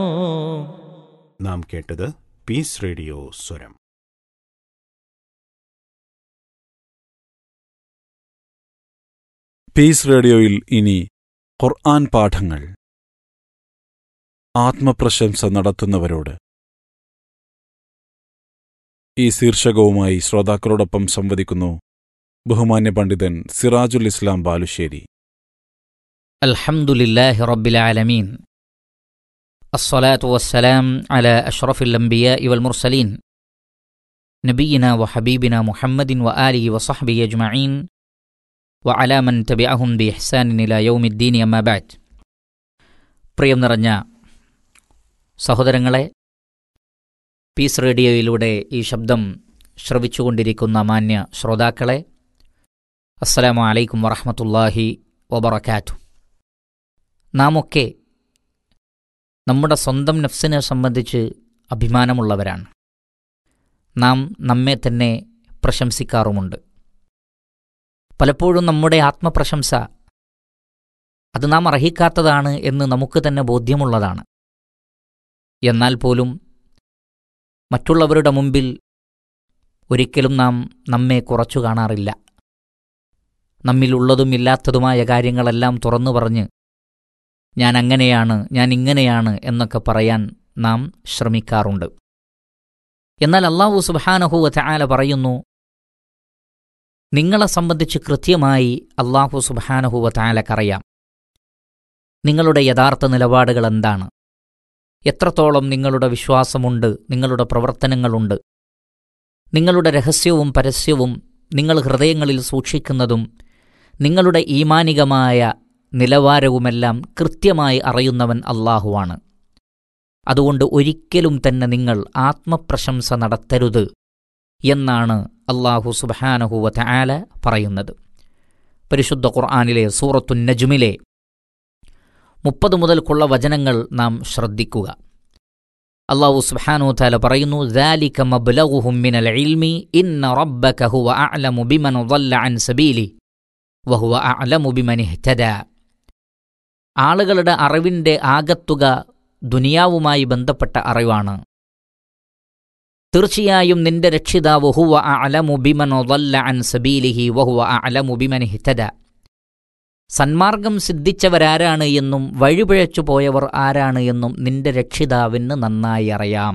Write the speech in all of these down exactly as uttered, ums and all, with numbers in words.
നാം കേട്ടത് piece radio സ്വരം. പീസ് റേഡിയോയിൽ ഇനി ഖുർആൻ പാഠങ്ങൾ. ആത്മപ്രശംസ നടത്തുന്നവരോട് ഈ ശീർഷകവുമായി ശ്രോതാക്കളോടൊപ്പം സംവദിക്കുന്നു ബഹുമാന്യ പണ്ഡിതൻ സിറാജുൽ ഇസ്ലാം ബാലുശ്ശേരി. അൽഹംദുലില്ലാഹി റബ്ബിൽ ആലമീൻ, അസ്സലാത്തു വസ്സലാം അലാ അഷ്റഫിൽ അംബിയാഇ വൽ മുർസലീൻ നബിയിനാ വഹബീബിനാ മുഹമ്മദിൻ വ ആലിഹി വസഹ്ബിഹി അജ്മഈൻ വ അലാ മൻ തബിഅഹും ബി ഇഹ്സാനിൻ ഇലാ യൗമിദ്ദീൻ. അമ്മാ ബഅദ്. പ്രിയം നിറഞ്ഞ സഹോദരങ്ങളെ, പീസ് റേഡിയോയിലൂടെ ഈ ശബ്ദം ശ്രവിച്ചുകൊണ്ടിരിക്കുന്ന മാന്യ ശ്രോതാക്കളെ, അസ്സലാമു അലൈക്കും വറഹ്മത്തുള്ളാഹി വബറകാതുഹു. നാമൊക്കെ നമ്മുടെ സ്വന്തം നഫ്സിനെ സംബന്ധിച്ച് അഭിമാനമുള്ളവരാണ്. നാം നമ്മെ തന്നെ പ്രശംസിക്കാറുമുണ്ട്. പലപ്പോഴും നമ്മുടെ ആത്മപ്രശംസ അത് നാം അർഹിക്കാത്തതാണ് എന്ന് നമുക്ക് തന്നെ ബോധ്യമുള്ളതാണ്. എന്നാൽ പോലും മറ്റുള്ളവരുടെ മുമ്പിൽ ഒരിക്കലും നാം നമ്മെ കുറച്ചു കാണാറില്ല. നമ്മിലുള്ളതും ഇല്ലാത്തതുമായ കാര്യങ്ങളെല്ലാം തുറന്നു പറഞ്ഞ് ഞാൻ അങ്ങനെയാണ്, ഞാൻ ഇങ്ങനെയാണ് എന്നൊക്കെ പറയാൻ നാം ശ്രമിക്കാറുണ്ട്. എന്നാൽ അല്ലാഹു സുബ്ഹാനഹു വ തആല പറയുന്നു, നിങ്ങളെ സംബന്ധിച്ച് കൃത്യമായി അല്ലാഹു സുബ്ഹാനഹു വ തആലക്കറിയാം. നിങ്ങളുടെ യഥാർത്ഥ നിലപാടുകൾ എന്താണ്, എത്രത്തോളം നിങ്ങളുടെ വിശ്വാസമുണ്ട്, നിങ്ങളുടെ പ്രവർത്തനങ്ങളുണ്ട്, നിങ്ങളുടെ രഹസ്യവും പരസ്യവും നിങ്ങൾ ഹൃദയങ്ങളിൽ സൂക്ഷിക്കുന്നതും നിങ്ങളുടെ ഈമാനികമായ നിലവാരവുമെല്ലാം കൃത്യമായി അറിയുന്നവൻ അല്ലാഹുവാണ്. അതുകൊണ്ട് ഒരിക്കലും തന്നെ നിങ്ങൾ ആത്മപ്രശംസ നടത്തരുത് എന്നാണ് അല്ലാഹു സുബ്ഹാനഹു വ തആല പറയുന്നത്. പരിശുദ്ധ ഖുർആനിലെ സൂറത്തുൻ നജ്മിലെ മുപ്പത് മുതൽക്കുള്ള വചനങ്ങൾ നാം ശ്രദ്ധിക്കുക. അല്ലാഹു സുബ്ഹാനഹു വ തആല പറയുന്നു, ദാലിക മബ്ലഗുഹും മിനൽ ഇൽമി ഇന്ന റബ്ബക ഹുവ അഅലമു ബിമൻ ളല്ല അൻ സബീലി വഹുവ അഅലമു ബിമൻ ഇഹ്തദാ. ആളുകളുടെ അറിവിൻ്റെ ആകത്തുക ദുനിയാവുമായി ബന്ധപ്പെട്ട അറിവാണ്. തീർച്ചയായും നിന്റെ രക്ഷിതാവ് ഹുവ അഅലമു ബിമൻ ളല്ല അൻ സബീലിഹി വഹുവ അഅലമു ബിമൻ ഇഹ്തദാ. സന്മാർഗം സിദ്ധിച്ചവരാരാണ് എന്നും വഴിപിഴച്ചു പോയവർ ആരാണ് എന്നും നിന്റെ രക്ഷിതാവിന് നന്നായി അറിയാം.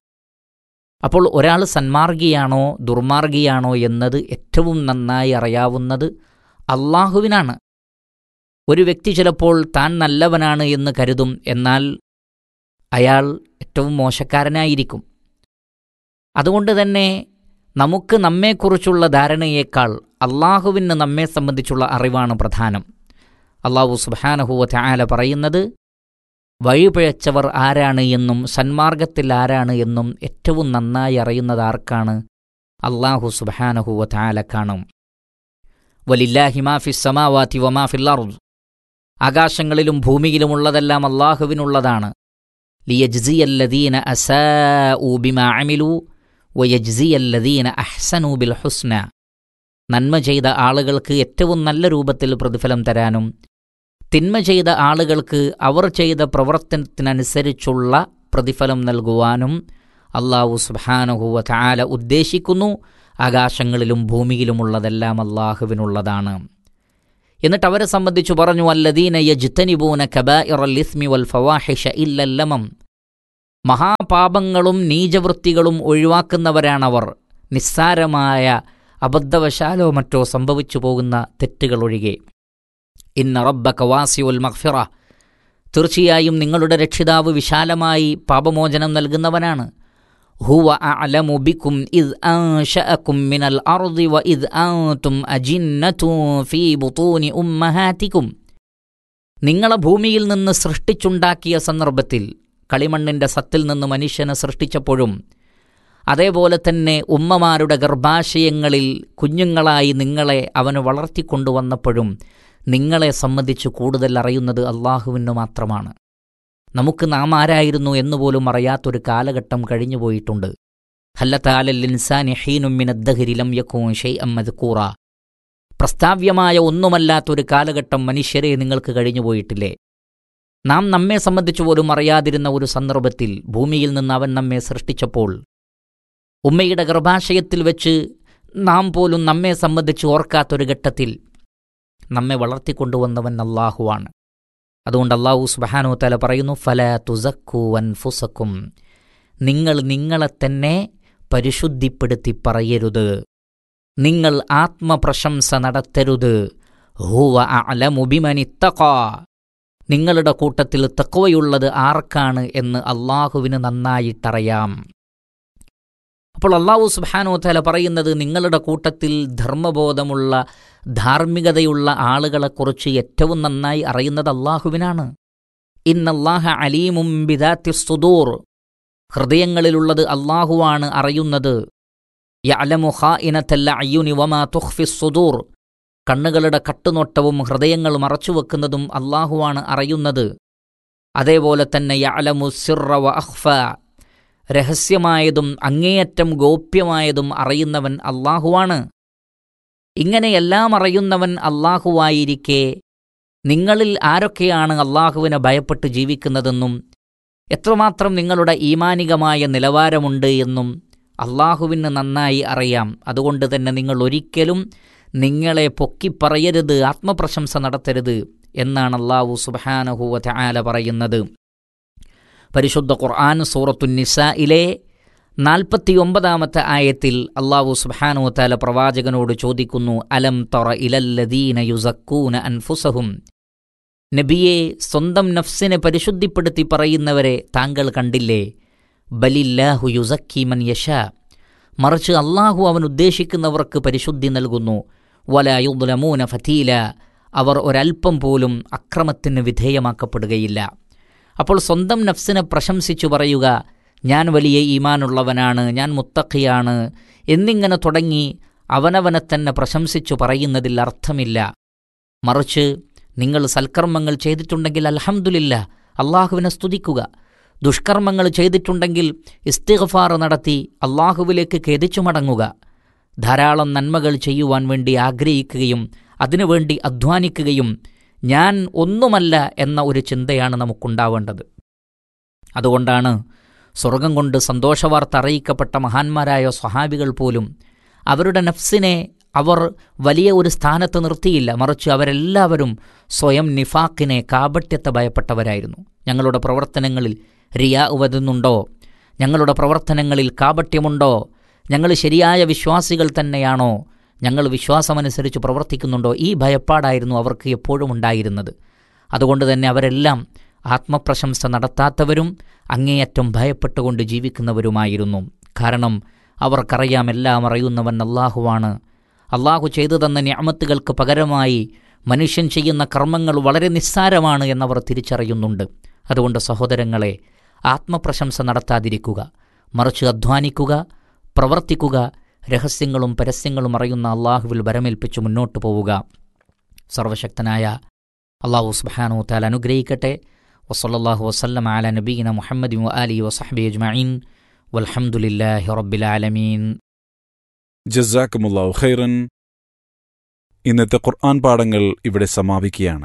അപ്പോൾ ഒരാൾ സന്മാർഗിയാണോ ദുർമാർഗിയാണോ എന്നത് ഏറ്റവും നന്നായി അറിയാവുന്നത് അല്ലാഹുവിനാണ്. ഒരു വ്യക്തി ചിലപ്പോൾ താൻ നല്ലവനാണ് എന്ന് കരുതും, എന്നാൽ അയാൾ ഏറ്റവും മോശക്കാരനായിരിക്കും. അതുകൊണ്ട് തന്നെ നമുക്ക് നമ്മെക്കുറിച്ചുള്ള ധാരണയേക്കാൾ അല്ലാഹുവിന് നമ്മെ സംബന്ധിച്ചുള്ള അറിവാണ് പ്രധാനം. അല്ലാഹു സുബ്ഹാനഹു വ തആല പറയുന്നത്, വഴിപിഴച്ചവർ ആരാണ് എന്നും സന്മാർഗത്തിൽ ആരാണ് എന്നും ഏറ്റവും നന്നായി അറിയുന്നത് ആർക്കാണ്? അല്ലാഹു സുബ്ഹാനഹു വ തആലക്കാണ്. വലില്ലാഹി മാ ഫിസ് സമാവാതി വമാ ഫിൽ അർദ്. ആകാശങ്ങളിലും ഭൂമിയിലുമുള്ളതെല്ലാം അല്ലാഹുവിനുള്ളതാണ്. ലിയജ്സിയല്ലദീന അസാഉ ബിമാ അമിലു വയജ്സിയല്ലദീന അഹ്സനു ബിൽ ഹുസ്ന. നന്മ ചെയ്ത ആളുകൾക്ക് ഏറ്റവും നല്ല രൂപത്തിൽ പ്രതിഫലം തരാനും തിന്മ ചെയ്ത ആളുകൾക്ക് അവർ ചെയ്ത പ്രവർത്തനത്തിനനുസരിച്ചുള്ള പ്രതിഫലം നൽകുവാനും അല്ലാഹു സുബ്ഹാനഹു വ തആല ഉദ്ദേശിക്കുന്നു. ആകാശങ്ങളിലും ഭൂമിയിലുമുള്ളതെല്ലാം അല്ലാഹുവിനുള്ളതാണ്. എന്നിട്ട് അവരെ സംബന്ധിച്ചു പറഞ്ഞു, അല്ലദീന യജ്തനിബൂന കബായിറൽ ഇസ്മി വൽ ഫവാഹിഷ ഇല്ലൽ ലമം. മഹാപാപങ്ങളും നീചവൃത്തികളും ഒഴിവാക്കുന്നവരാണവർ, നിസ്സാരമായ അബദ്ധവശാലോ മറ്റോ സംഭവിച്ചു പോകുന്ന തെറ്റുകളൊഴികെ. ഇന്ന റബ്ബക വാസിഉൽ മഗ്ഫിറ. തീർച്ചയായും നിങ്ങളുടെ രക്ഷിതാവ് വിശാലമായി പാപമോചനം നൽകുന്നവനാണ്. ഹുവ അഅലമു ബിക്കും ഇദ് അൻശഅകും മിനൽ അർദി വ ഇദ് അൻതും അജിന്നതുൻ ഫീ ബുതൂനി ഉമ്മഹാതികും. നിങ്ങളെ ഭൂമിയിൽ നിന്ന് സൃഷ്ടിച്ചുണ്ടാക്കിയ സന്ദർഭത്തിൽ, കളിമണ്ണിൻ്റെ സത്തിൽ നിന്ന് മനുഷ്യനെ സൃഷ്ടിച്ചപ്പോഴും, അതേപോലെ തന്നെ ഉമ്മമാരുടെ ഗർഭാശയങ്ങളിൽ കുഞ്ഞുങ്ങളായി നിങ്ങളെ അവന് വളർത്തിക്കൊണ്ടുവന്നപ്പോഴും നിങ്ങളെ സംബന്ധിച്ച് കൂടുതൽ അറിയുന്നത് അല്ലാഹുവിന് മാത്രമാണ്. നമുക്ക് നാം ആരായിരുന്നു എന്നുപോലും അറിയാത്തൊരു കാലഘട്ടം കഴിഞ്ഞുപോയിട്ടുണ്ട്. ഹല്ലതഅലൽ ഇൻസാനി ഹീനും മിനദ്ദഹരി ലം യകൂൻ ശൈഅൻ മദ്കൂറ. പ്രസ്താവ്യമായ ഒന്നുമല്ലാത്തൊരു കാലഘട്ടം മനുഷ്യരെ നിങ്ങൾക്ക് കഴിഞ്ഞുപോയിട്ടില്ലേ? നാം നമ്മെ സംബന്ധിച്ച് പോലും അറിയാതിരുന്ന ഒരു സന്ദർഭത്തിൽ ഭൂമിയിൽ നിന്ന് അവൻ നമ്മെ സൃഷ്ടിച്ചപ്പോൾ ഉമ്മയുടെ ഗർഭാശയത്തിൽ വെച്ച് നാം പോലും നമ്മെ സംബന്ധിച്ച് ഓർക്കാത്തൊരു ഘട്ടത്തിൽ നമ്മെ വളർത്തിക്കൊണ്ടുവന്നവൻ അല്ലാഹുവാണ്. അതുകൊണ്ട് അല്ലാഹു സുബ്ഹാനഹു വതആല പറയുന്നു, ഫലാ തുസക്കൂ അൻഫുസക്കും, നിങ്ങൾ നിങ്ങളെ തന്നെ പരിശുദ്ധിപ്പെടുത്തി പറയരുത്, നിങ്ങൾ ആത്മപ്രശംസ നടത്തരുത്. ഹുവ അഅലമു ബിമനിത്തഖാ, നിങ്ങളുടെ കൂട്ടത്തിൽ തഖ്വയുള്ളത് ആർക്കാണ് എന്ന് അല്ലാഹുവിന് നന്നായിട്ടറിയാം. അപ്പോൾ അല്ലാഹു സുബ്ഹാനഹു വതആല പറയുന്നത്, നിങ്ങളുടെ കൂട്ടത്തിൽ ധർമ്മബോധമുള്ള ധാർമ്മികതയുള്ള ആളുകളെക്കുറിച്ച് ഏറ്റവും നന്നായി അറിയുന്നത് അല്ലാഹുവിനാണ്. ഇന്നല്ലാഹ അലീമും ബിദാത്തിസ് സുദൂർ, ഹൃദയങ്ങളിലുള്ളത് അല്ലാഹുവാണ് അറിയുന്നത്. യഅലമു ഖായിനത്തൽ അയ്യുനി വമാ തുഖ്ഫിസ് സുദൂർ, കണ്ണുകളുടെ കട്ടുനോട്ടവും ഹൃദയങ്ങൾ മറച്ചുവെക്കുന്നതും അല്ലാഹുവാണ് അറിയുന്നത്. അതേപോലെ തന്നെ യഅലമു സിർറ വ അഖ്ഫ, രഹസ്യമായതും അങ്ങേയറ്റം ഗോപ്യമായതും അറിയുന്നവൻ അല്ലാഹുവാണ്. ഇങ്ങനെയെല്ലാം അറിയുന്നവൻ അല്ലാഹുവായിരിക്കെ നിങ്ങളിൽ ആരൊക്കെയാണ് അല്ലാഹുവിനെ ഭയപ്പെട്ട് ജീവിക്കുന്നതെന്നും എത്രമാത്രം നിങ്ങളുടെ ഈമാനികമായ നിലവാരമുണ്ട് എന്നും അല്ലാഹുവിന് നന്നായി അറിയാം. അതുകൊണ്ട് തന്നെ നിങ്ങൾ ഒരിക്കലും നിങ്ങളെ പൊക്കിപ്പറയരുത്, ആത്മപ്രശംസ നടത്തരുത് എന്നാണ് അല്ലാഹു സുബ്ഹാനഹു വതആല പറയുന്നത്. പരിശുദ്ധ ഖുർആൻ സൂറത്തുൻ നിസായിലെ നാൽപ്പത്തിയൊമ്പതാമത്തെ ആയത്തിൽ അല്ലാഹു സുബ്ഹാനഹു വതആല പ്രവാചകനോട് ചോദിക്കുന്നു, അലം തറ ഇലല്ലദീന യുസക്കൂന അൻഫുസഹും, നബിയെ, സ്വന്തം നഫ്സിനെ പരിശുദ്ധിപ്പെടുത്തി പറയുന്നവരെ താങ്കൾ കണ്ടില്ലേ? ബലില്ലാഹു യുസക്കി മൻ യശാ, മറിച്ച് അല്ലാഹു അവൻ ഉദ്ദേശിക്കുന്നവർക്ക് പരിശുദ്ധി നൽകുന്നു. വലാ യുദ്ലമൂന ഫതീല, അവർ ഒരൽപ്പം പോലും അക്രമത്തിന് വിധേയമാക്കപ്പെടുകയില്ല. അപ്പോൾ സ്വന്തം നഫ്സിനെ പ്രശംസിച്ചു പറയുക, ഞാൻ വലിയ ഈമാനുള്ളവനാണ്, ഞാൻ മുത്തഖിയാണ് എന്നിങ്ങനെ തുടങ്ങി അവനവനെ തന്നെ പ്രശംസിച്ചു പറയുന്നതിൽ അർത്ഥമില്ല. മറിച്ച് നിങ്ങൾ സൽക്കർമ്മങ്ങൾ ചെയ്തിട്ടുണ്ടെങ്കിൽ അൽഹംദുലില്ലാ, അള്ളാഹുവിനെ സ്തുതിക്കുക. ദുഷ്കർമ്മങ്ങൾ ചെയ്തിട്ടുണ്ടെങ്കിൽ ഇസ്തിഗ്ഫാർ നടത്തി അള്ളാഹുവിലേക്ക് ഖേദിച്ചു മടങ്ങുക. ധാരാളം നന്മകൾ ചെയ്യുവാൻ വേണ്ടി ആഗ്രഹിക്കുകയും അതിനുവേണ്ടി അധ്വാനിക്കുകയും ഞാൻ ഒന്നുമല്ല എന്ന ഒരു ചിന്തയാണ് നമുക്കുണ്ടാവേണ്ടത്. അതുകൊണ്ടാണ് സ്വർഗം കൊണ്ട് സന്തോഷവാർത്ത അറിയിക്കപ്പെട്ട മഹാന്മാരായ സ്വഹാബികൾ പോലും അവരുടെ നഫ്സിനെ അവർ വലിയ ഒരു സ്ഥാനത്ത് നിർത്തിയില്ല. മറിച്ച് അവരെല്ലാവരും സ്വയം നിഫാഖിനെ, കാപട്യത്തെ ഭയപ്പെട്ടവരായിരുന്നു. ഞങ്ങളുടെ പ്രവർത്തനങ്ങളിൽ റിയാ വരുന്നുണ്ടോ? ഞങ്ങളുടെ പ്രവർത്തനങ്ങളിൽ കാപട്യമുണ്ടോ? ഞങ്ങൾ ശരിയായ വിശ്വാസികൾ തന്നെയാണോ? ഞങ്ങൾ വിശ്വാസമനുസരിച്ച് പ്രവർത്തിക്കുന്നുണ്ടോ? ഈ ഭയപ്പാടായിരുന്നു അവർക്ക് എപ്പോഴും ഉണ്ടായിരുന്നത്. അതുകൊണ്ട് തന്നെ അവരെല്ലാം ആത്മപ്രശംസ നടത്താത്തവരും അങ്ങേയറ്റം ഭയപ്പെട്ടുകൊണ്ട് ജീവിക്കുന്നവരുമായിരുന്നു. കാരണം അവർക്കറിയാം, എല്ലാം അറിയുന്നവൻ അല്ലാഹുവാണ്. അല്ലാഹു ചെയ്തു തന്ന നിഅമത്തുകൾക്ക് പകരമായി മനുഷ്യൻ ചെയ്യുന്ന കർമ്മങ്ങൾ വളരെ നിസ്സാരമാണ് എന്നവർ തിരിച്ചറിയുന്നുണ്ട്. അതുകൊണ്ട് സഹോദരങ്ങളെ, ആത്മപ്രശംസ നടത്താതിരിക്കുക, മറിച്ച് അധ്വാനിക്കുക, പ്രവർത്തിക്കുക, രഹസ്യങ്ങളും പരസ്യങ്ങളും അറിയുന്ന അല്ലാഹുവിൽ വരമേൽപ്പിച്ച് മുന്നോട്ട് പോവുക. സർവശക്തനായ അല്ലാഹു സുബ്ഹാനഹു വതആല അനുഗ്രഹിക്കട്ടെ. വസല്ലല്ലാഹു വസല്ലമ അലാ നബിയിന മുഹമ്മദി വആലിഹി വസഹ്ബിഹി അജ്മഈൻ വൽഹംദുലില്ലാഹി റബ്ബിൽ ആലമീൻ. ജസാക്കുമുല്ലാഹു ഖൈറൻ. ഇന്നത്തെ ഖുർആൻ പാഠങ്ങൾ ഇവിടെ സമാപിക്കുകയാണ്.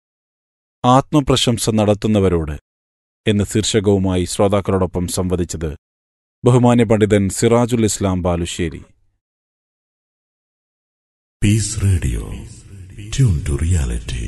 ആത്മപ്രശംസ നടത്തുന്നവരോട് എന്ന ശീർഷകവുമായി ശ്രോതാക്കളോടൊപ്പം സംവദിച്ചത് ബഹുമാന്യ പണ്ഡിതൻ സിറാജുൽ ഇസ്ലാം Balussery. Piece radio, tune to reality.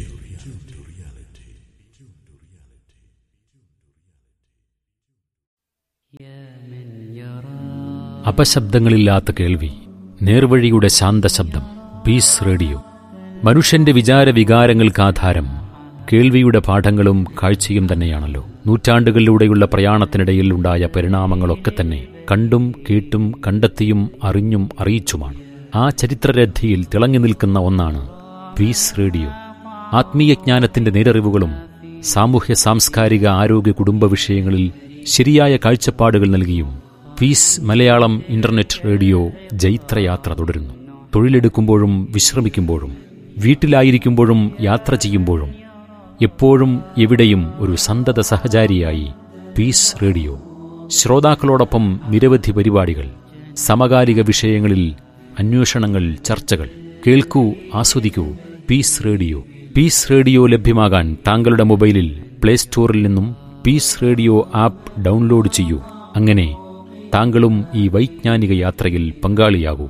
അപശബ്ദങ്ങളില്ലാത്ത കേൾവി, നേർവഴിയുടെ ശാന്തശബ്ദം. പീസ് റേഡിയോ മനുഷ്യന്റെ വിചാര വികാരങ്ങൾക്കാധാരം കേൾവിയുടെ പാഠങ്ങളും കാഴ്ചയും തന്നെയാണല്ലോ. നൂറ്റാണ്ടുകളിലൂടെയുള്ള പ്രയാണത്തിനിടയിൽ ഉണ്ടായ പരിണാമങ്ങളൊക്കെ തന്നെ കണ്ടും കേട്ടും കണ്ടെത്തിയും അറിഞ്ഞും അറിയിച്ചുമാണ്. ആ ചരിത്രരഥിയിൽ തിളങ്ങി നിൽക്കുന്ന ഒന്നാണ് പീസ് റേഡിയോ. ആത്മീയജ്ഞാനത്തിന്റെ നേരറിവുകളും സാമൂഹ്യ സാംസ്കാരിക ആരോഗ്യ കുടുംബ വിഷയങ്ങളിൽ ശരിയായ കാഴ്ചപ്പാടുകൾ നൽകിയും പീസ് മലയാളം ഇന്റർനെറ്റ് റേഡിയോ ജൈത്രയാത്ര തുടരുന്നു. തൊഴിലെടുക്കുമ്പോഴും വിശ്രമിക്കുമ്പോഴും വീട്ടിലായിരിക്കുമ്പോഴും യാത്ര ചെയ്യുമ്പോഴും എപ്പോഴും എവിടെയും ഒരു സന്തത സഹചാരിയായി പീസ് റേഡിയോ. ശ്രോതാക്കളോടൊപ്പം നിരവധി പരിപാടികൾ, സമകാലിക വിഷയങ്ങളിൽ അന്വേഷണങ്ങൾ, ചർച്ചകൾ. കേൾക്കൂ, ആസ്വദിക്കൂ. Piece radio. പീസ് റേഡിയോ ലഭ്യമാകാൻ താങ്കളുടെ മൊബൈലിൽ പ്ലേ സ്റ്റോറിൽ നിന്നും പീസ് റേഡിയോ ആപ്പ് ഡൗൺലോഡ് ചെയ്യൂ. അങ്ങനെ താങ്കളും ഈ വൈജ്ഞാനിക യാത്രയിൽ പങ്കാളിയാകൂ.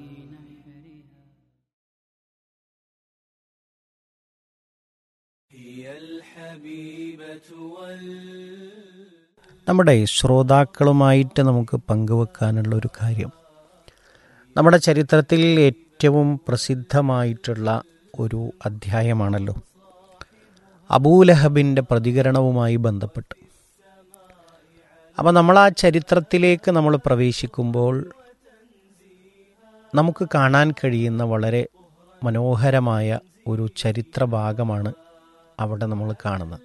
നമ്മുടെ ശ്രോതാക്കളുമായിട്ട് നമുക്ക് പങ്കുവെക്കാനുള്ള ഒരു കാര്യം, നമ്മുടെ ചരിത്രത്തിൽ ഏറ്റവും പ്രസിദ്ധമായിട്ടുള്ള ഒരു അധ്യായമാണല്ലോ അബൂലഹബിൻ്റെ പ്രതികരണവുമായി ബന്ധപ്പെട്ട്. അപ്പോൾ നമ്മൾ ആ ചരിത്രത്തിലേക്ക് നമ്മൾ പ്രവേശിക്കുമ്പോൾ നമുക്ക് കാണാൻ കഴിയുന്ന വളരെ മനോഹരമായ ഒരു ചരിത്ര ഭാഗമാണ് അവിടെ നമ്മൾ കാണുന്നത്.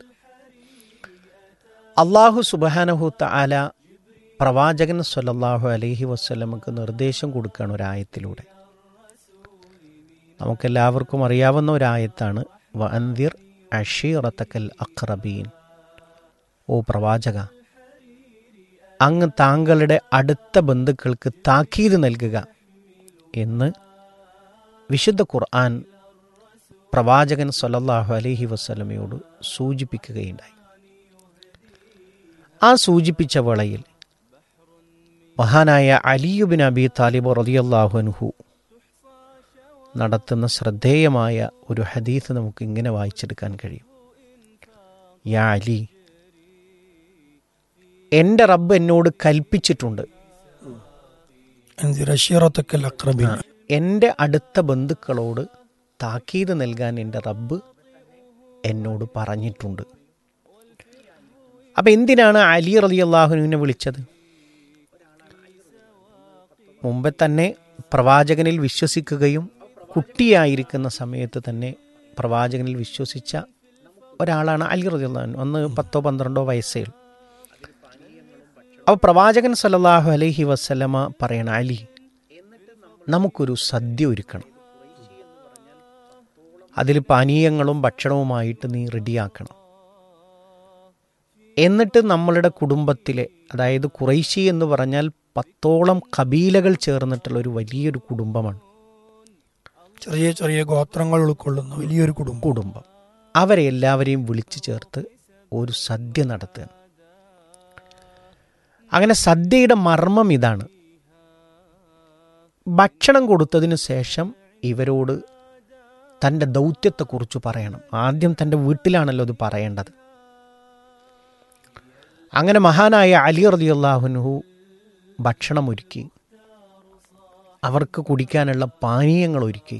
അള്ളാഹു സുബ്ഹാനഹു തആല പ്രവാചകൻ സ്വല്ലല്ലാഹു അലൈഹി വസല്ലമക്ക് നിർദ്ദേശം കൊടുക്കുകയാണ് ഒരായത്തിലൂടെ. നമുക്കെല്ലാവർക്കും അറിയാവുന്ന ഒരായത്താണ് വഅൻദിർ അശീറതകൽ അഖ്റബീൻ. ഓ പ്രവാചക, അങ്ങ് താങ്കളുടെ അടുത്ത ബന്ധുക്കൾക്ക് താക്കീത് നൽകുക എന്ന് വിശുദ്ധ ഖുർആൻ പ്രവാചകൻ സ്വല്ലല്ലാഹു അലൈഹി വസല്ലമയോട് സൂചിപ്പിക്കുകയുണ്ടായി. ആ സൂചിപ്പിച്ച വേളയിൽ മഹാനായ അലി ഇബ്നു അബീ താലിബ് റളിയല്ലാഹു അൻഹു നടത്തുന്ന ശ്രദ്ധേയമായ ഒരു ഹദീസ് നമുക്ക് ഇങ്ങനെ വായിച്ചെടുക്കാൻ കഴിയും. യാ അലി, എൻ്റെ റബ്ബ് എന്നോട് കൽപ്പിച്ചിട്ടുണ്ട്, എൻ്റെ അടുത്ത ബന്ധുക്കളോട് താക്കീത് നൽകാൻ എൻ്റെ റബ്ബ് എന്നോട് പറഞ്ഞിട്ടുണ്ട്. അപ്പം എന്തിനാണ് അലി റളിയല്ലാഹുവിനെ വിളിച്ചത്? മുമ്പേ തന്നെ പ്രവാചകനിൽ വിശ്വസിക്കുകയും കുട്ടിയായിരിക്കുന്ന സമയത്ത് തന്നെ പ്രവാചകനിൽ വിശ്വസിച്ച ഒരാളാണ് അലി റളിയല്ലാഹു. അന്ന് പത്തോ പന്ത്രണ്ടോ വയസ്സേ ഉള്ളൂ. അപ്പോൾ പ്രവാചകൻ സല്ലല്ലാഹു അലൈഹി വസല്ലമ പറയണ, അലി, നമുക്കൊരു സദ്യ ഒരുക്കണം, അതിൽ പാനീയങ്ങളും ഭക്ഷണവുമായിട്ട് നീ റെഡിയാക്കണം. എന്നിട്ട് നമ്മളുടെ കുടുംബത്തിലെ, അതായത് ഖുറൈശി എന്ന് പറഞ്ഞാൽ പത്തോളം കബീലകൾ ചേർന്നിട്ടുള്ള ഒരു വലിയൊരു കുടുംബമാണ്, ചെറിയ ചെറിയ ഗോത്രങ്ങൾ ഉൾക്കൊള്ളുന്ന വലിയൊരു കുടുംബം കുടുംബം അവരെ എല്ലാവരെയും വിളിച്ചു ചേർത്ത് ഒരു സദ്യ നടത്തുകയാണ്. അങ്ങനെ സദ്യയുടെ മർമ്മം ഇതാണ്. ഭക്ഷണം കൊടുത്തതിന് ശേഷം ഇവരോട് തൻ്റെ ദൗത്യത്തെക്കുറിച്ച് പറയണം. ആദ്യം തൻ്റെ വീട്ടിലാണല്ലോ അത് പറയേണ്ടത്. അങ്ങനെ മഹാനായ അലി റളിയല്ലാഹു അൻഹു ഭക്ഷണം ഒരുക്കി, അവർക്ക് കുടിക്കാനുള്ള പാനീയങ്ങൾ ഒരുക്കി.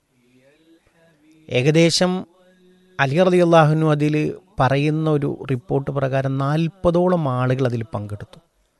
ഏകദേശം അലി റളിയല്ലാഹു അൻഹു അതിൽ പറയുന്ന ഒരു റിപ്പോർട്ട് പ്രകാരം നാൽപ്പതോളം ആളുകൾ അതിൽ പങ്കെടുത്തു.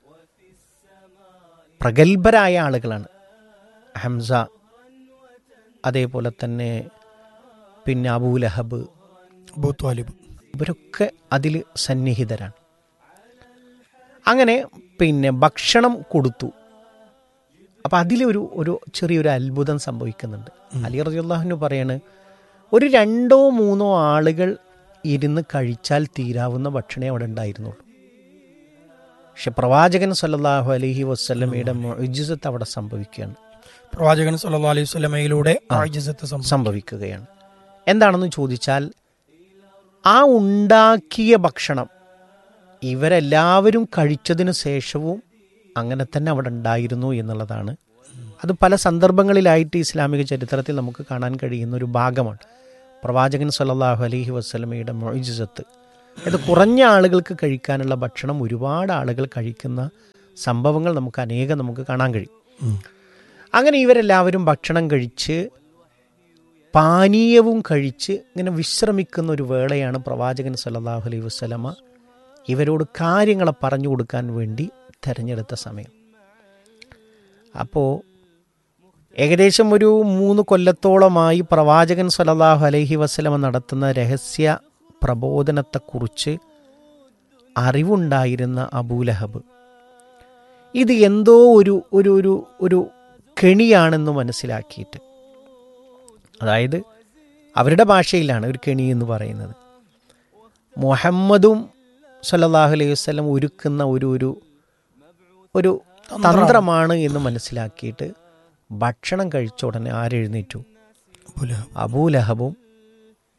പ്രഗത്ഭരായ ആളുകളാണ്. ഹംസ, അതേപോലെ തന്നെ പിന്നെ അബൂലഹബ്, അബൂ ത്വാലിബ്, ഇവരൊക്കെ അതിൽ സന്നിഹിതരാണ്. അങ്ങനെ പിന്നെ ഭക്ഷണം കൊടുത്തു. അപ്പം അതിലൊരു ഒരു ചെറിയൊരു അത്ഭുതം സംഭവിക്കുന്നുണ്ട്. അലി റളിയല്ലാഹു അൻഹു പറയാണ്, ഒരു രണ്ടോ മൂന്നോ ആളുകൾ ഇരുന്ന് കഴിച്ചാൽ തീരാവുന്ന ഭക്ഷണമേ അവിടെ ഉണ്ടായിരുന്നുള്ളൂ. പക്ഷെ പ്രവാചകൻ സല്ലല്ലാഹു അലൈഹി വസല്ലമയുടെ മുഅ്ജിസത്ത് അവിടെ സംഭവിക്കുകയാണ്. പ്രവാചകൻ സല്ലല്ലാഹു അലൈഹി വസല്ലമയിലൂടെ മുഅ്ജിസത്ത് സംഭവിക്കുകയാണ്. എന്താണെന്ന് ചോദിച്ചാൽ, ആ ഉണ്ടാക്കിയ ഭക്ഷണം ഇവരെല്ലാവരും കഴിച്ചതിന് ശേഷവും അങ്ങനെ തന്നെ അവിടെ ഉണ്ടായിരുന്നു എന്നുള്ളതാണ്. അത് പല സന്ദർഭങ്ങളിലായിട്ട് ഇസ്ലാമിക ചരിത്രത്തിൽ നമുക്ക് കാണാൻ കഴിയുന്ന ഒരു ഭാഗമാണ്. പ്രവാചകൻ സല്ലല്ലാഹു അലൈഹി വസല്ലമയുടെ മുഅ്ജിസത്ത്, അത് കുറഞ്ഞ ആളുകൾക്ക് കഴിക്കാനുള്ള ഭക്ഷണം ഒരുപാട് ആളുകൾ കഴിക്കുന്ന സംഭവങ്ങൾ നമുക്ക് അനേകം നമുക്ക് കാണാൻ കഴിയും. അങ്ങനെ ഇവരെല്ലാവരും ഭക്ഷണം കഴിച്ച് പാനീയവും കഴിച്ച് ഇങ്ങനെ വിശ്രമിക്കുന്ന ഒരു വേളയാണ് പ്രവാചകൻ സല്ലല്ലാഹു അലൈഹി വസല്ലമ ഇവരോട് കാര്യങ്ങളെ പറഞ്ഞു കൊടുക്കാൻ വേണ്ടി തിരഞ്ഞെടുത്ത സമയം. അപ്പോൾ ഏകദേശം ഒരു മൂന്ന് കൊല്ലത്തോളമായി പ്രവാചകൻ സല്ലല്ലാഹു അലൈഹി വസല്ലമ നടത്തുന്ന രഹസ്യ പ്രബോധനത്തെക്കുറിച്ച് അറിവുണ്ടായിരുന്ന അബൂലഹബ് ഇത് എന്തോ ഒരു ഒരു ഒരു ഒരു കെണിയാണെന്ന് മനസ്സിലാക്കിയിട്ട്, അതായത് അവരുടെ ഭാഷയിലാണ് ഒരു കെണി എന്ന് പറയുന്നത്, മുഹമ്മദും സല്ലല്ലാഹു അലൈഹി വസല്ലം ഒരുക്കുന്ന ഒരു ഒരു ഒരു തന്ത്രമാണ് എന്ന് മനസ്സിലാക്കിയിട്ട് ഭക്ഷണം കഴിച്ച ഉടനെ ആരെഴുന്നേറ്റു? അബൂലഹബും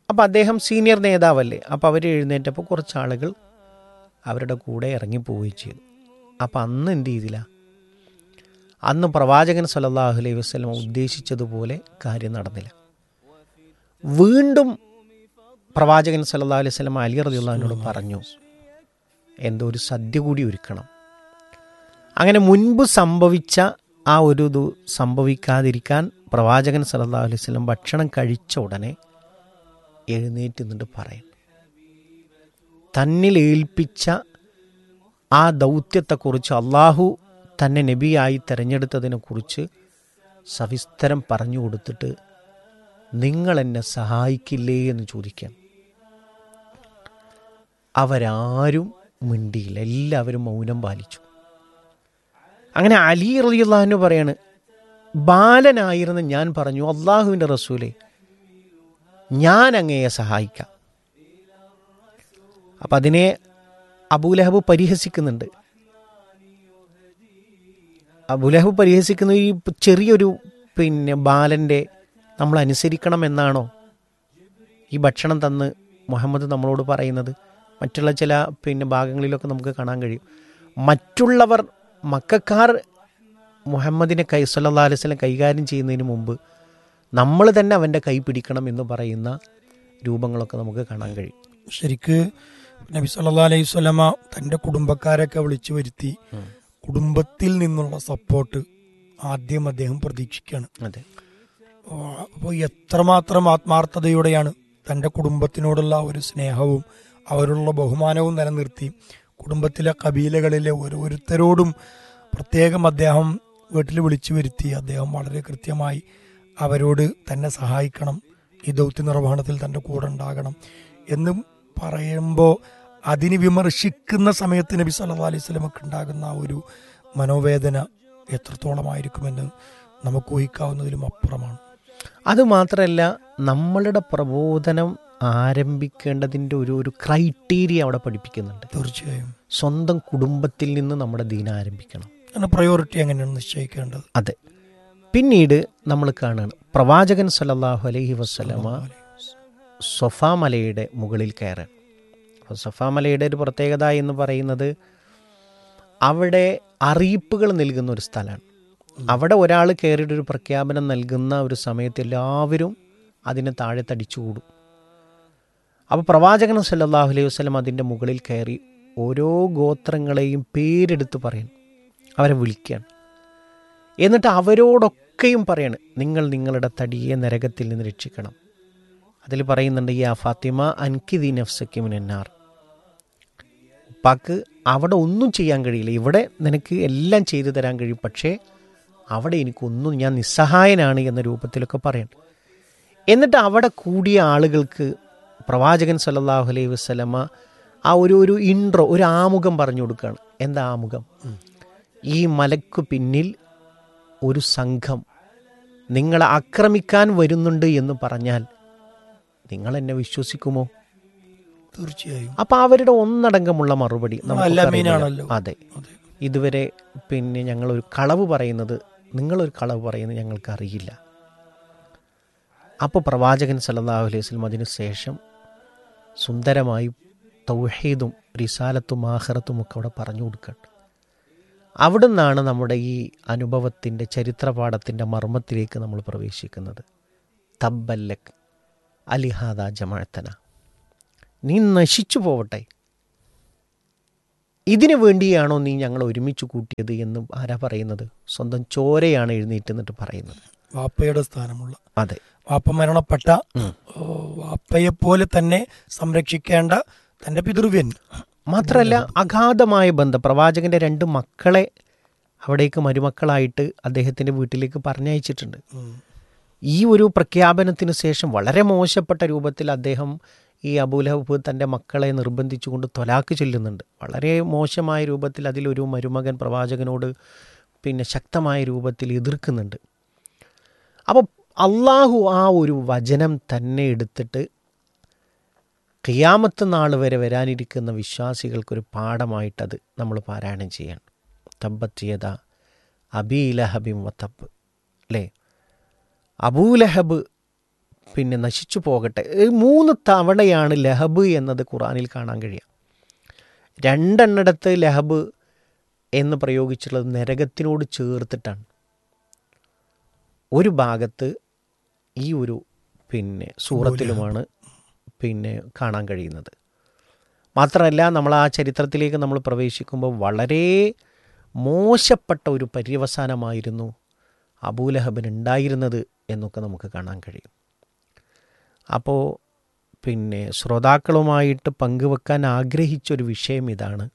അപ്പോൾ അദ്ദേഹം സീനിയർ നേതാവല്ലേ, അപ്പോൾ അവർ എഴുന്നേറ്റപ്പോൾ കുറച്ച് ആളുകൾ അവരുടെ കൂടെ ഇറങ്ങിപ്പോവുകയും ചെയ്തു. അപ്പം അന്ന് എന്ത് ചെയ്തില്ല, അന്ന് പ്രവാചകൻ സല്ലല്ലാഹു അലൈഹി വസല്ലം ഉദ്ദേശിച്ചതുപോലെ കാര്യം നടന്നില്ല. വീണ്ടും പ്രവാചകൻ സല്ലല്ലാഹു അലൈഹി വസല്ലം അലി റളിയല്ലാഹുവിനോട് പറഞ്ഞു, എന്തോ ഒരു സദ്യ കൂടി ഒരുക്കണം. അങ്ങനെ മുൻപ് സംഭവിച്ച ആ ഒരു ഇത് സംഭവിക്കാതിരിക്കാൻ പ്രവാചകൻ സല്ലല്ലാഹു അലൈഹി വസല്ലം ഭക്ഷണം കഴിച്ച ഉടനെ എഴുന്നേറ്റ് നിന്നിട്ട് പറയും, തന്നിൽ ഏൽപ്പിച്ച ആ ദൗത്യത്തെക്കുറിച്ച്, അള്ളാഹു തന്നെ നബിയായി തിരഞ്ഞെടുത്തതിനെക്കുറിച്ച് സവിസ്തരം പറഞ്ഞു കൊടുത്തിട്ട് നിങ്ങൾ എന്നെ സഹായിക്കില്ലേ എന്ന് ചോദിക്കാൻ. അവരാരും മിണ്ടിയില്ല, എല്ലാവരും മൗനം പാലിച്ചു. അങ്ങനെ അലി റളിയല്ലാഹു അൻഹു പറയാണ്, ബാലനായിരുന്ന ഞാൻ പറഞ്ഞു, അള്ളാഹുവിൻ്റെ റസൂലേ, ഞാൻ അങ്ങയെ സഹായിക്കാം. അപ്പം അതിനെ അബൂലഹബ് പരിഹസിക്കുന്നുണ്ട്. അബൂലഹബ് പരിഹസിക്കുന്ന ഈ ചെറിയൊരു പിന്നെ ബാലൻ്റെ നമ്മൾ അനുസരിക്കണം എന്നാണോ ഈ ഭക്ഷണം തന്ന് മുഹമ്മദ് നമ്മളോട് പറയുന്നത്? മറ്റുള്ള ചില പിന്നെ ഭാഗങ്ങളിലൊക്കെ നമുക്ക് കാണാൻ കഴിയും, മറ്റുള്ളവർ മക്കക്കാർ മുഹമ്മദിനെ കൈ സല്ലല്ലാഹു അലൈഹി വസല്ലം കൈകാര്യം ചെയ്യുന്നതിന് മുമ്പ് നമ്മൾ തന്നെ അവൻ്റെ കൈ പിടിക്കണം എന്ന് പറയുന്ന രൂപങ്ങളൊക്കെ നമുക്ക് കാണാൻ കഴിയും. ശരിക്ക് നബി സല്ലല്ലാഹു അലൈഹി വസല്ലമ തൻ്റെ കുടുംബക്കാരൊക്കെ വിളിച്ചു വരുത്തി കുടുംബത്തിൽ നിന്നുള്ള സപ്പോർട്ട് ആദ്യം അദ്ദേഹം പ്രതീക്ഷിക്കുകയാണ്. അതെ. അപ്പോൾ എത്രമാത്രം ആത്മാർത്ഥതയോടെയാണ് തൻ്റെ കുടുംബത്തിനോടുള്ള ഒരു സ്നേഹവും അവരുള്ള ബഹുമാനവും നിലനിർത്തി കുടുംബത്തിലെ കബീലകളിലെ ഓരോരുത്തരോടും പ്രത്യേകം അദ്ദേഹം വീട്ടിൽ വിളിച്ചു വരുത്തി അദ്ദേഹം വളരെ കൃത്യമായി അവരോട് തന്നെ സഹായിക്കണം, ഈ ദൗത്യ നിർവഹണത്തിൽ തൻ്റെ കൂടെ ഉണ്ടാകണം എന്നും പറയുമ്പോൾ അതിന് വിമർശിക്കുന്ന സമയത്ത് നബി സല്ലല്ലാഹു അലൈഹി വസല്ലമക്ക് ഉണ്ടാകുന്ന ആ ഒരു മനോവേദന എത്രത്തോളമായിരിക്കുമെന്ന് നമുക്ക് ഊഹിക്കാവുന്നതിലും അപ്പുറമാണ്. അതുമാത്രമല്ല, നമ്മളുടെ പ്രബോധനം ആരംഭിക്കേണ്ടതിൻ്റെ ഒരു ഒരു ക്രൈറ്റീരിയ അവിടെ പഠിപ്പിക്കുന്നുണ്ട്. തീർച്ചയായും സ്വന്തം കുടുംബത്തിൽ നിന്ന് നമ്മുടെ ദീന ആരംഭിക്കണം. അങ്ങനെ പ്രയോറിറ്റി എങ്ങനെയാണ് നിശ്ചയിക്കേണ്ടത്? അതെ. പിന്നീട് നമ്മൾ കാണുകയാണ്, പ്രവാചകൻ സല്ലല്ലാഹു അലൈഹി വസല്ലമ സഫാ മലയുടെ മുകളിൽ കയറാൻ. അപ്പോൾ സഫാ മലയുടെ ഒരു പ്രത്യേകത എന്ന് പറയുന്നത് അവിടെ അറിയിപ്പുകൾ നൽകുന്ന ഒരു സ്ഥലമാണ്. അവിടെ ഒരാൾ കയറിയിട്ട് ഒരു പ്രഖ്യാപനം നൽകുന്ന ഒരു സമയത്ത് എല്ലാവരും അതിന് താഴെ തടിച്ചുകൂടും. അപ്പോൾ പ്രവാചകൻ സല്ലല്ലാഹു അലൈഹി വസല്ലം അതിൻ്റെ മുകളിൽ കയറി ഓരോ ഗോത്രങ്ങളെയും പേരെടുത്ത് പറയണം, അവരെ വിളിക്കുകയാണ്. എന്നിട്ട് അവരോടൊക്കെയും പറയാണ്, നിങ്ങൾ നിങ്ങളുടെ തടിയെ നരകത്തിൽ നിന്ന് രക്ഷിക്കണം. അതിൽ പറയുന്നുണ്ട്, യാ ഫാത്തിമ അൻകിദി നഫ്സക്കി മിനന്നാർ. ഉപ്പാക്ക് അവിടെ ഒന്നും ചെയ്യാൻ കഴിയില്ല, ഇവിടെ നിനക്ക് എല്ലാം ചെയ്തു തരാൻ കഴിയും, പക്ഷേ അവിടെ എനിക്കൊന്നും, ഞാൻ നിസ്സഹായനാണ് എന്ന രൂപത്തിലൊക്കെ പറയണം. എന്നിട്ട് അവിടെ കൂടിയ ആളുകൾക്ക് പ്രവാചകൻ സല്ലല്ലാഹു അലൈഹി വസല്ലമ ആ ഒരു ഒരു ഇൻട്രോ, ഒരു ആമുഖം പറഞ്ഞു കൊടുക്കുകയാണ്. എന്താ ആമുഖം? ഈ മലക്കു പിന്നിൽ ഒരു സംഘം നിങ്ങളെ ആക്രമിക്കാൻ വരുന്നുണ്ട് എന്ന് പറഞ്ഞാൽ നിങ്ങൾ എന്നെ വിശ്വസിക്കുമോ? തീർച്ചയായും. അപ്പം അവരുടെ ഒന്നടങ്കമുള്ള മറുപടി നമുക്കറിയാമല്ലോ. അതെ, ഇതുവരെ പിന്നെ ഞങ്ങളൊരു കളവ് പറയുന്നത്, നിങ്ങളൊരു കളവ് പറയുന്നത് ഞങ്ങൾക്കറിയില്ല. അപ്പോൾ പ്രവാചകൻ സല്ലല്ലാഹു അലൈഹി വസല്ലം അതിനു ശേഷം സുന്ദരമായി തൗഹീദും റിസാലത്തും ആഖിറത്തും ഒക്കെ അവിടെ പറഞ്ഞു കൊടുക്കുകയാണ്. അവിടുന്നാണ് നമ്മുടെ ഈ അനുഭവത്തിൻ്റെ ചരിത്രപാഠത്തിൻ്റെ മർമ്മത്തിലേക്ക് നമ്മൾ പ്രവേശിക്കുന്നത്. തബ്ബല്ലക് അലിഹാദ ജമാഅത്തന, നീ നശിച്ചു പോവട്ടെ, ഇതിനു വേണ്ടിയാണോ നീ ഞങ്ങൾ ഒരുമിച്ച് കൂട്ടിയത് എന്ന് ആരാ പറയുന്നത്? സ്വന്തം ചോരയാണ് എഴുന്നേറ്റ് എന്നിട്ട് പറയുന്നത്. വാപ്പയുടെ സ്ഥാനമുള്ള, അതെ, വാപ്പ മരണപ്പെട്ട വാപ്പയെ പോലെ തന്നെ സംരക്ഷിക്കേണ്ട തൻ്റെ പിതൃവ്യൻ. മാത്രമല്ല അഗാധമായ ബന്ധം. പ്രവാചകന്റെ രണ്ട് മക്കളെ അവിടേക്ക് മരുമക്കളായിട്ട് അദ്ദേഹത്തിൻ്റെ വീട്ടിലേക്ക് പറഞ്ഞയച്ചിട്ടുണ്ട്. ഈ ഒരു പ്രഖ്യാപനത്തിന് ശേഷം വളരെ മോശപ്പെട്ട രൂപത്തിൽ അദ്ദേഹം ഈ അബൂലഹബ് തൻ്റെ മക്കളെ നിർബന്ധിച്ചുകൊണ്ട് ത്വലാക്ക് ചൊല്ലുന്നുണ്ട്. വളരെ മോശമായ രൂപത്തിൽ അതിലൊരു മരുമകൻ പ്രവാചകനോട് പിന്നെ ശക്തമായ രൂപത്തിൽ എതിർക്കുന്നുണ്ട്. അപ്പോൾ അള്ളാഹു ആ ഒരു വചനം തന്നെ എടുത്തിട്ട് ഖിയാമത്ത് നാൾ വരെ വരാനിരിക്കുന്ന വിശ്വാസികൾക്കൊരു പാഠമായിട്ടത് നമ്മൾ പാരായണം ചെയ്യണം. തബ്ബത്ത് യദാ അബീ ലഹബിൻ വതബ്, അല്ലേ? അബൂലഹബ് പിന്നെ നശിച്ചു പോകട്ടെ. ഈ മൂന്ന് തവണയാണ് ലഹബ് എന്നത് ഖുർആനിൽ കാണാൻ കഴിയുക. രണ്ടെണ്ണിടത്ത് ലഹബ് എന്ന് പ്രയോഗിച്ചിട്ടുള്ളത് നരകത്തിനോട് ചേർത്തിട്ടാണ്. ഒരു ഭാഗത്ത് ഈ ഒരു പിന്നെ സൂറത്തിലുമാണ് പിന്നെ കാണാൻ കഴിയുന്നത്. മാത്രമല്ല, നമ്മൾ ആ ചരിത്രത്തിലേക്ക് നമ്മൾ പ്രവേശിക്കുമ്പോൾ വളരെ മോശപ്പെട്ട ഒരു പര്യവസാനമായിരുന്നു അബൂലഹബിന് ഉണ്ടായിരുന്നത് എന്നൊക്കെ നമുക്ക് കാണാൻ കഴിയും. അപ്പോൾ പിന്നെ ശ്രോതാക്കളുമായിട്ട് പങ്കുവെക്കാൻ ആഗ്രഹിച്ചൊരു വിഷയം ഇതാണ്.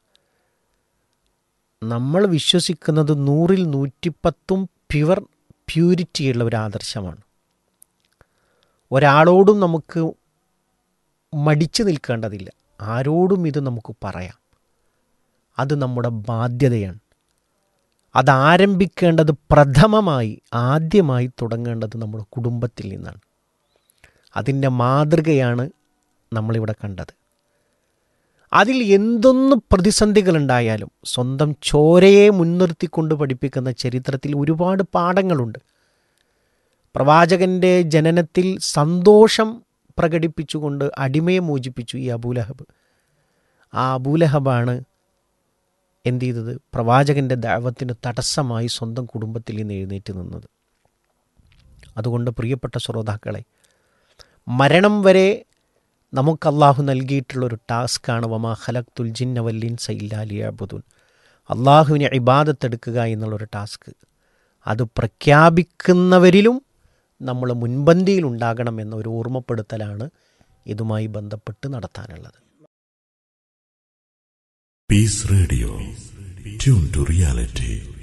നമ്മൾ വിശ്വസിക്കുന്നത് നൂറിൽ നൂറ്റിപ്പത്തും പ്യുവർ പ്യൂരിറ്റിയുള്ള ഒരു ആദർശമാണ്. ഒരാളോടും നമുക്ക് മടിച്ചു നിൽക്കേണ്ടതില്ല. ആരോടും ഇത് നമുക്ക് പറയാം. അത് നമ്മുടെ ബാധ്യതയാണ്. അതാരംഭിക്കേണ്ടത് പ്രഥമമായി ആദ്യമായി തുടങ്ങേണ്ടത് നമ്മുടെ കുടുംബത്തിൽ നിന്നാണ്. അതിൻ്റെ മാതൃകയാണ് നമ്മളിവിടെ കണ്ടത്. അതിൽ എന്തൊന്ന് പ്രതിസന്ധികളുണ്ടായാലും സ്വന്തം ചോരയെ മുൻനിർത്തിക്കൊണ്ട് പഠിപ്പിക്കുന്ന ചരിത്രത്തിൽ ഒരുപാട് പാഠങ്ങളുണ്ട്. പ്രവാചകൻ്റെ ജനനത്തിൽ സന്തോഷം പ്രകടിപ്പിച്ചുകൊണ്ട് അടിമയെ മോചിപ്പിച്ചു ഈ അബൂലഹബ്. ആ അബൂലഹബാണ് എന്ത് ചെയ്തത്? പ്രവാചകൻ്റെ ദഅവത്തിന് തടസ്സമായി സ്വന്തം കുടുംബത്തിൽ നിന്ന് എഴുന്നേറ്റ് നിന്നത്. അതുകൊണ്ട് പ്രിയപ്പെട്ട ശ്രോതാക്കളെ, മരണം വരെ നമുക്ക് അള്ളാഹു നൽകിയിട്ടുള്ളൊരു ടാസ്ക്കാണ് വമാ ഖലഖ്തുൽ ജിന്ന വൽ ഇൻസ ഇല്ലാ ലിയഅ്ബുദൂൻ. അള്ളാഹുവിനെ ഇബാദത്തെടുക്കുക എന്നുള്ളൊരു ടാസ്ക്. അത് പ്രഖ്യാപിക്കുന്നവരിലും നമ്മൾ മുൻപന്തിയിലുണ്ടാകണം എന്ന ഒരു ഓർമ്മപ്പെടുത്തലാണ് ഇതുമായി ബന്ധപ്പെട്ട് നടത്താനുള്ളത്. Piece radio, tune to reality.